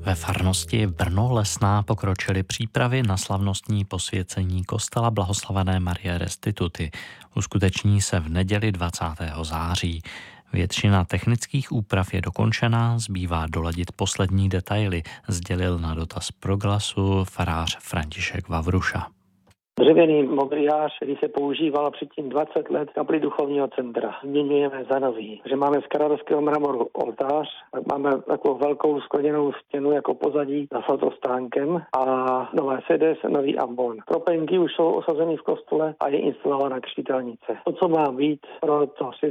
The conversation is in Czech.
Ve farnosti Brno Lesná pokročily přípravy na slavnostní posvěcení kostela blahoslavené Marie Restituty. Uskuteční se v neděli 20. září. Většina technických úprav je dokončená, zbývá doladit poslední detaily, sdělil na dotaz Proglasu farář František Vavruša. Dřevěný mobiliář, který se používal předtím 20 let v kapli duchovního centra, změňujeme za nový. Že máme z královského mramoru oltář, máme takovou velkou skleněnou stěnu jako pozadí za svatostánkem a nové sedes, nový ambon. Kropenky už jsou osazeny v kostele a je instalovaná křtitelnice. To, co má být pro to